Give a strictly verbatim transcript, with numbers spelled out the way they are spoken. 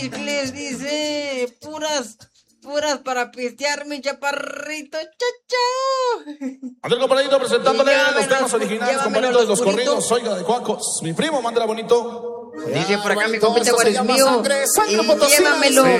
Les dice puras, puras para pistear, mi chaparrito. Chao, chao. André Comparadito presentándole Llévamelo, los temas originales, llévamelo, compadritos de los oscurito. corridos. Oiga, de Cuacos. Mi primo, mándala bonito. Dice por acá mi Hermanito, compita esto se llama Guarismío. Sangre, Sangre Y Potosina, llévamelo. dice.